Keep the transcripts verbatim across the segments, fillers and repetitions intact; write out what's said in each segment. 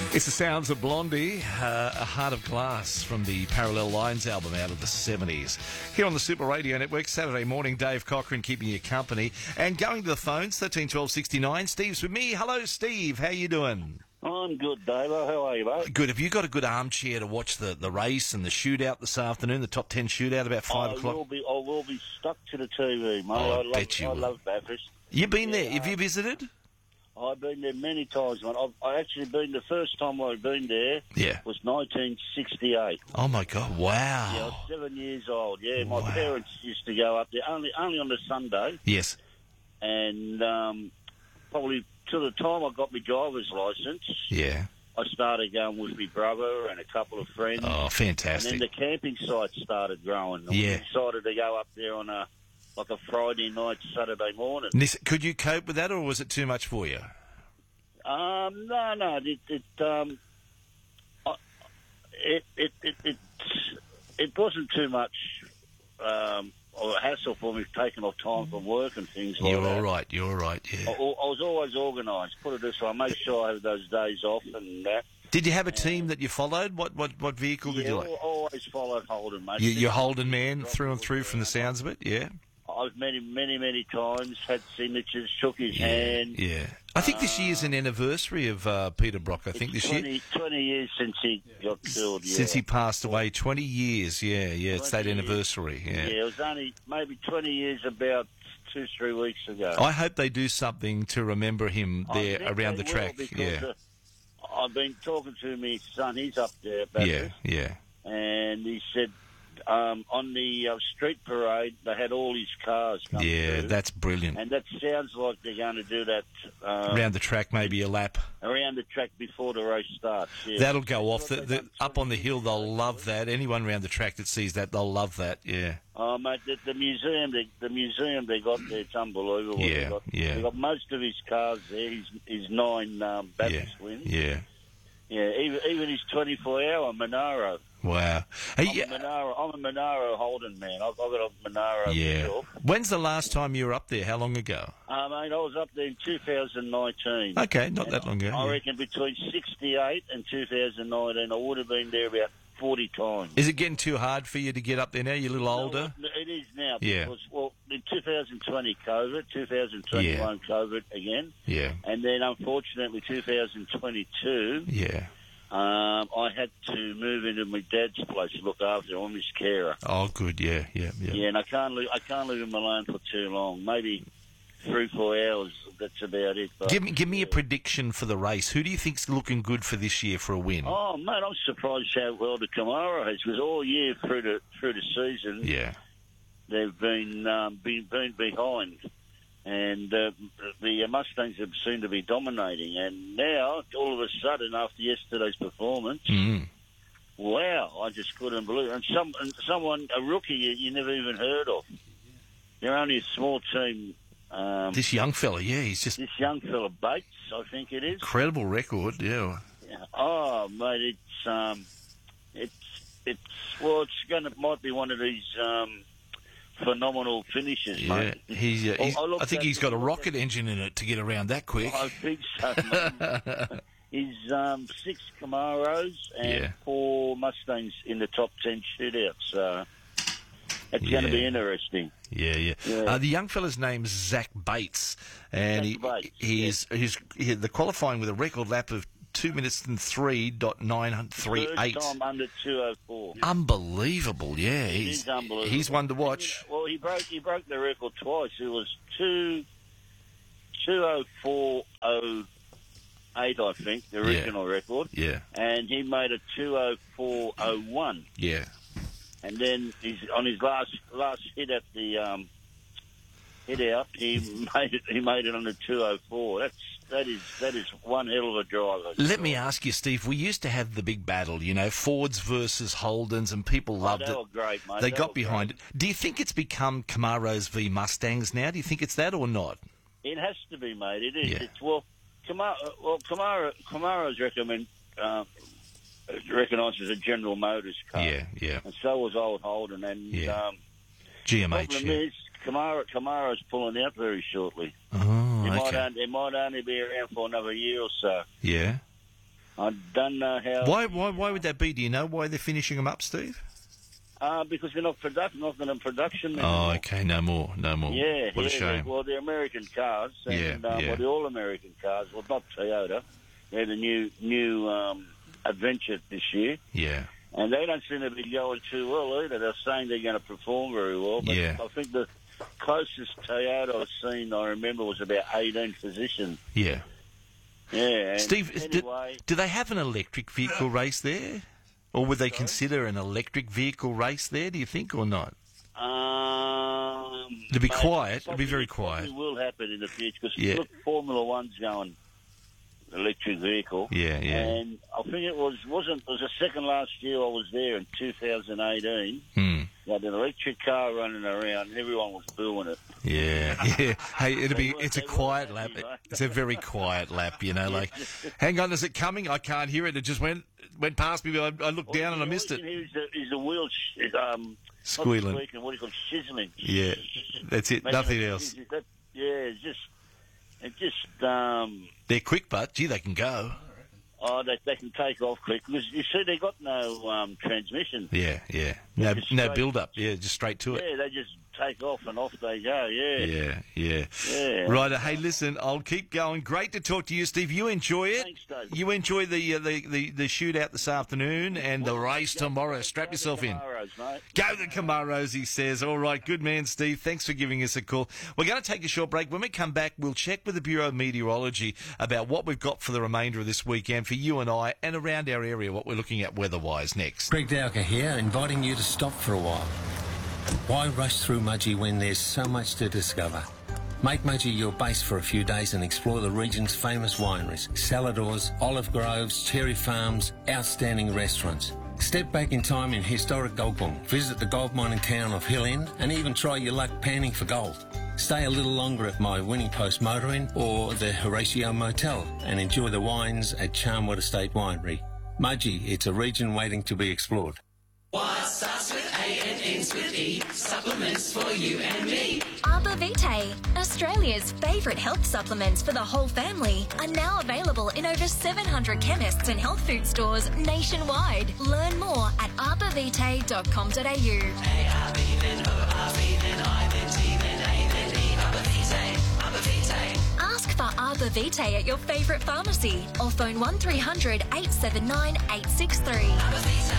It's the sounds of Blondie, uh, A Heart of Glass from the Parallel Lines album out of the seventies. Here on the Super Radio Network, Saturday morning, Dave Cochran keeping you company. And going to the phones, thirteen twelve sixty-nine. Steve's with me. Hello, Steve. How you doing? I'm good, Dave. How are you, mate? Good. Have you got a good armchair to watch the, the race and the shootout this afternoon, the top ten shootout about five I o'clock? Will be, I will be stuck to the T V, mate. Oh, I, I love, bet you I will. love Bathurst. You've been Yeah, there. Have you uh, visited? I've been there many times, mate. I've I actually been, the first time I've been there Yeah. was nineteen sixty-eight. Oh, my God. Wow. Yeah, I was seven years old. Yeah, my Wow. parents used to go up there only only on the Sunday, Yes. and um, probably to the time I got my driver's licence, Yeah. I started going with my brother and a couple of friends. Oh, And fantastic. then the camping site started growing. And Yeah. We decided to go up there on a like a Friday night, Saturday morning. Nis- Could you cope with that, or was it too much for you? Um, no, no, it it um, I- it it it it, it wasn't too much um, or a hassle for me taking off time from work and things like You're that. all right. You're all right. I, Yeah. I was always organised. Put it this way, I make sure I have those days off and that. Did you have a team that you followed? What what what vehicle did Yeah, you like? I always followed Holden, mate. You, you're Holden man through and through from the sounds of it. Yeah. I've met him many, many times, had signatures, shook his Yeah. hand. Yeah. I think this year's an anniversary of uh, Peter Brock. I think It's this year. twenty, twenty years since he got killed, yeah. Since he passed away, twenty years. Yeah, yeah. It's that twenty years. anniversary. Yeah, Yeah. it was only maybe twenty years about two, three weeks ago. I hope they do something to remember him I there think around they the will track. because, Yeah. uh, I've been talking to my son, he's up there at Yeah. Bathurst, Yeah. and he said um, on the uh, street parade they had all his cars come Yeah. through, That's brilliant. and that sounds like they're going to do that um, Around the track, maybe a lap. around the track before the race starts. Yeah. That'll go off. That's The, what the, they've done up on the twenty hill, years they'll ago. love that. Anyone around the track that sees that, they'll love that. Yeah. Oh, mate, the, the museum, they, the museum they got there, it's unbelievable. Yeah, they got, yeah. They got most of his cars there. His, his nine um, Yeah. Bathurst wins. Yeah. Yeah, even even his twenty-four hour Monaro. Wow. I'm, Hey, a Monaro I'm a Monaro Holden man. I've, I've got a Monaro yeah. myself. When's the last time you were up there? How long ago? Uh, mate, I was up there in two thousand nineteen. Okay, not that long ago. I yeah. reckon between sixty-eight and two thousand nineteen, I would have been there about forty times. Is it getting too hard for you to get up there now? You're a little older? No, it is now. Yeah. Because, well, in two thousand twenty, COVID, two thousand twenty-one, COVID again. Yeah. And then, unfortunately, two thousand twenty-two, Yeah. um, I had to move into my dad's place to look after him. I'm his carer. Oh, good. Yeah, yeah, yeah. Yeah, and I can't leave. I can't leave him alone for too long. Maybe three, four hours. That's about it. But, Give me, give me a prediction for the race. Who do you think's looking good for this year for a win? Oh, mate, I'm surprised how well the Camaro has. Because all year through the through the season, Yeah. they've been um, been been behind, and uh, the Mustangs have seemed to be dominating. And now, all of a sudden, after yesterday's performance, Mm. wow, I just couldn't believe it. And some and someone, a rookie you, you never even heard of. They're only a small team. Um, This young fella, yeah, he's just this young fella Bates, I think it is. incredible record. Yeah. Oh, mate, it's um, it's it's well, it's going to might be one of these um, phenomenal finishes, Yeah. mate. He's, uh, I- he's, I looked I think at he's the- got a rocket engine in it to get around that quick. I think so. Mate. He's um, six Camaros and Yeah. four Mustangs in the top ten shootouts. So it's going to be Yeah. interesting. Yeah, yeah. Yeah. Uh, the young fella's name's Zach Bates, and Zach Bates, he, he's he's he, the qualifying with a record lap of two minutes and three dot nine three eight. First time under two oh four. Unbelievable, yeah. It He's is unbelievable. he's one to watch. Well, he broke he broke the record twice. It was two two oh four oh eight, I think, the original record, Yeah, and he made a two oh four oh one. yeah, And then he's on his last last hit at the um, hit out, he made it. He made it on the two oh four. That's that is that is one hell of a driver. Let me ask you, Steve. We used to have the big battle, you know, Fords versus Holdens, and people Oh, loved they it. were great, mate. They They got were behind great. it. Do you think it's become Camaros v Mustangs now? Do you think it's that or not? It has to be, mate. It is. Yeah. It's well, Camaro. Well, Camaro. Camaro's recommend. Uh, recognised as a General Motors car. Yeah, yeah. And so was Old Holden. And Yeah. um, G M the H. problem Yeah. is, Camaro, Camaro's pulling out very shortly. Oh, It, might okay. only, it might only be around for another year or so. Yeah. I don't know how. Why, why, why would that be? Do you know why they're finishing them up, Steve? Uh, because they're not production, not in production Oh, anymore. okay, no more, no more. Yeah, what yeah, a shame. Well, they're American cars, and Yeah, um, yeah. well, they're all American cars. Well, not Toyota. They're the new new um, Adventure this year, Yeah, and they don't seem to be going too well either. They're saying they're going to perform very well, but Yeah. I think the closest Toyota I've seen, I remember, was about eighteenth position. yeah. Yeah. And Steve, do, anyway, do they have an electric vehicle race there? Or would they consider an electric vehicle race there, do you think, or not? um, It'd be mate, quiet. It'd be probably- very quiet. Probably will happen in the future because Yeah. look, Formula One's going electric vehicle. Yeah, yeah. And I think it was wasn't it was the second last year I was there in two thousand eighteen. Hmm. They had an electric car running around, and everyone was booing it. Yeah, yeah. Hey, it'll be, were- it's a they were quiet happy, lap. mate. It's a very quiet lap, you know, like, hang on, is it coming? I can't hear it. It just went went past me, but I, I looked down and I missed it. Is the, is the wheel sh- is, um, Squealing. Not squeaking, what do you call it? Shizzling. Yeah, that's it. Mate, Nothing that- else. that- yeah, it's just, it just, um, They're quick, but, gee, they can go. oh, they, they can take off quick because you see they got no um, transmission. Yeah, yeah. No, just no straight- build-up. Yeah, just straight to it. Yeah, they just take off and off they go. Yeah, Yeah, yeah. yeah. Right, hey, listen, I'll keep going. Great to talk to you, Steve. You enjoy it. Thanks, Dave. You enjoy the, uh, the, the, the shootout this afternoon and the race tomorrow. Strap yourself in. Camaros, mate. Go the Camaros, he says. All right, good man, Steve. Thanks for giving us a call. We're going to take a short break. When we come back, we'll check with the Bureau of Meteorology about what we've got for the remainder of this weekend for you and I and around our area, what we're looking at weather-wise next. Greg Dowker here, inviting you to stop for a while. Why rush through Mudgee when there's so much to discover? Make Mudgee your base for a few days and explore the region's famous wineries, salladors, olive groves, cherry farms, outstanding restaurants. Step back in time in historic Golpong, visit the gold mining town of Hill End, and even try your luck panning for gold. Stay a little longer at my Winning Post Motor Inn or the Horatio Motel and enjoy the wines at Charmwood Estate Winery. Mudgee, it's a region waiting to be explored. What starts with A and ends with E? Supplements for you and me. Arbor Vitae, Australia's favourite health supplements for the whole family, are now available in over seven hundred chemists and health food stores nationwide. Learn more at arbor vitae dot com dot a u. A R B then O R B then I then T then A then E. Arbor Vitae, Arbor Vitae. Ask for Arbor Vitae at your favourite pharmacy or phone one three hundred eight seven nine eight six three. Arbor Vitae.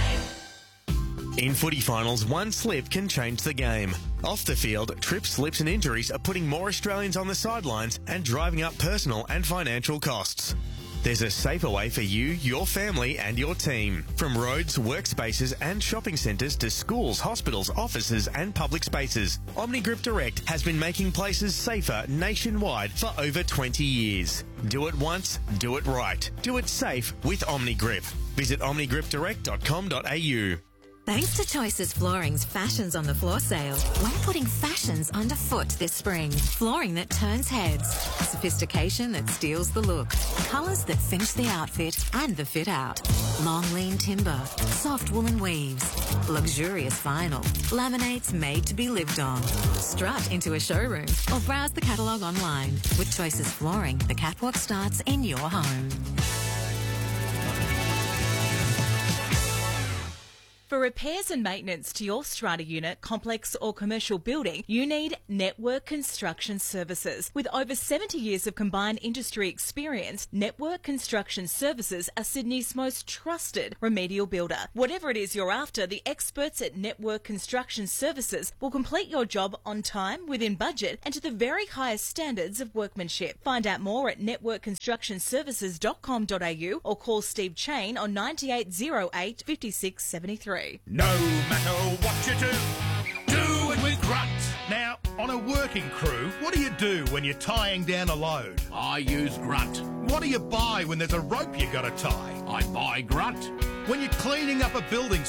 In footy finals, one slip can change the game. Off the field, trips, slips and injuries are putting more Australians on the sidelines and driving up personal and financial costs. There's a safer way for you, your family and your team. From roads, workspaces and shopping centres to schools, hospitals, offices and public spaces. OmniGrip Direct has been making places safer nationwide for over twenty years. Do it once, do it right. Do it safe with OmniGrip. Visit omni grip direct dot com dot a u. Thanks to Choices Flooring's Fashions on the Floor sale, we're putting fashions underfoot this spring. Flooring that turns heads, sophistication that steals the look, colours that finish the outfit and the fit out. Long lean timber, soft woolen weaves, luxurious vinyl, laminates made to be lived on. Strut into a showroom or browse the catalogue online. With Choices Flooring, the catwalk starts in your home. For repairs and maintenance to your strata unit, complex or commercial building, you need Network Construction Services. With over seventy years of combined industry experience, Network Construction Services are Sydney's most trusted remedial builder. Whatever it is you're after, the experts at Network Construction Services will complete your job on time, within budget, and to the very highest standards of workmanship. Find out more at network construction services dot com dot a u or call Steve Chain on nine eight oh eight, five six seven three. No matter what you do, do it with grunt. Now, on a working crew, what do you do when you're tying down a load? I use grunt. What do you buy when there's a rope you got to tie? I buy grunt. When you're cleaning up a building